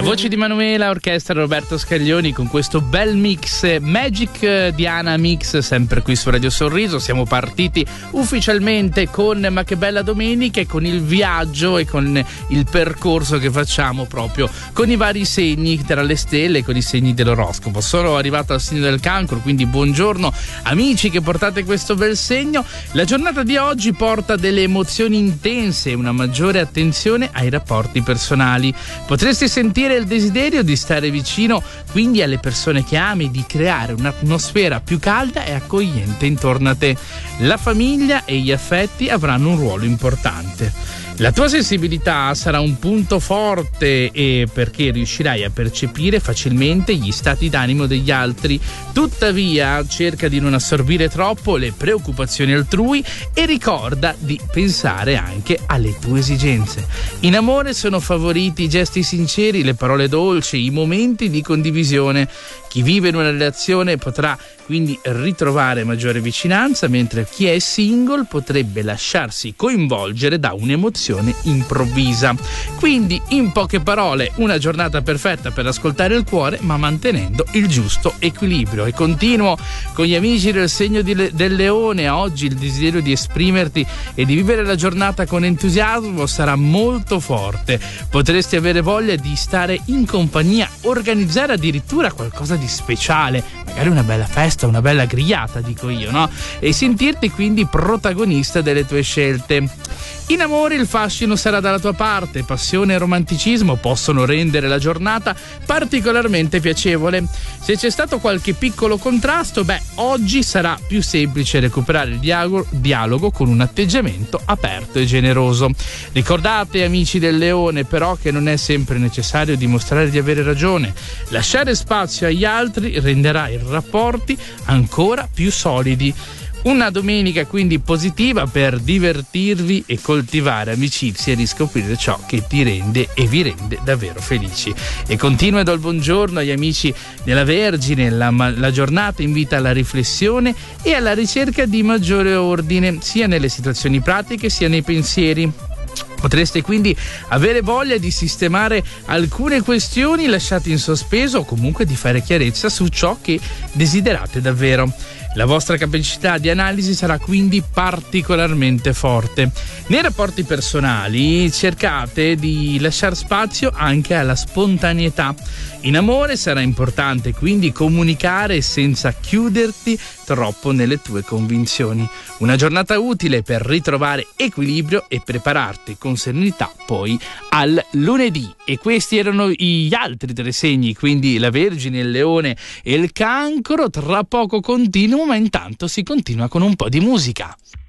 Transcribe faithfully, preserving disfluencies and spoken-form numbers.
voce di Manuela, orchestra Roberto Scaglioni con questo bel mix Magic Diana Mix, sempre qui su Radio Sorriso. Siamo partiti ufficialmente con Ma che bella domenica e con il viaggio e con il percorso che facciamo proprio con i vari segni tra le stelle, con i segni dell'oroscopo. Sono arrivato al segno del Cancro, quindi buongiorno amici che portate questo bel segno. La giornata di oggi porta delle emozioni intense e una maggiore attenzione ai rapporti personali. Potresti sentire il desiderio di stare vicino quindi alle persone che ami, di creare un'atmosfera più calda e accogliente intorno a te. La famiglia e gli affetti avranno un ruolo importante. La tua sensibilità sarà un punto forte e perché riuscirai a percepire facilmente gli stati d'animo degli altri. Tuttavia, cerca di non assorbire troppo le preoccupazioni altrui e ricorda di pensare anche alle tue esigenze. In amore sono favoriti i gesti sinceri, le parole dolci, i momenti di condivisione. Chi vive in una relazione potrà quindi ritrovare maggiore vicinanza, mentre chi è single potrebbe lasciarsi coinvolgere da un'emozione improvvisa. Quindi, in poche parole, una giornata perfetta per ascoltare il cuore, ma mantenendo il giusto equilibrio. E continuo con gli amici del segno di le- del Leone. Oggi il desiderio di esprimerti e di vivere la giornata con entusiasmo sarà molto forte. Potresti avere voglia di stare in compagnia, organizzare addirittura qualcosa di speciale, magari una bella festa, una bella grigliata, dico io, no? E sentirti quindi protagonista delle tue scelte. In amore il fascino sarà dalla tua parte, passione e romanticismo possono rendere la giornata particolarmente piacevole. Se c'è stato qualche piccolo contrasto, beh, oggi sarà più semplice recuperare il dialogo, dialogo con un atteggiamento aperto e generoso. Ricordate, amici del Leone, però, che non è sempre necessario dimostrare di avere ragione. Lasciare spazio agli altri renderà i rapporti ancora più solidi. Una domenica quindi positiva per divertirvi e coltivare amicizie e riscoprire ciò che ti rende e vi rende davvero felici. E continua do il buongiorno agli amici della Vergine. La, la giornata invita alla riflessione e alla ricerca di maggiore ordine, sia nelle situazioni pratiche sia nei pensieri. Potreste quindi avere voglia di sistemare alcune questioni lasciate in sospeso o comunque di fare chiarezza su ciò che desiderate davvero. La vostra capacità di analisi sarà quindi particolarmente forte. Nei rapporti personali cercate di lasciare spazio anche alla spontaneità. In amore sarà importante quindi comunicare senza chiuderti troppo nelle tue convinzioni. Una giornata utile per ritrovare equilibrio e prepararti con serenità poi al lunedì. E questi erano gli altri tre segni, quindi la Vergine, il Leone e il Cancro. Tra poco continuo, ma intanto si continua con un po' di musica.